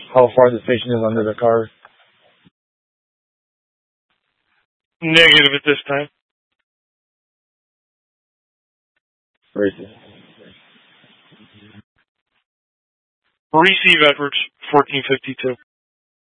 how far the station is under the car? Negative at this time. Racist. Receive Edwards, 1452.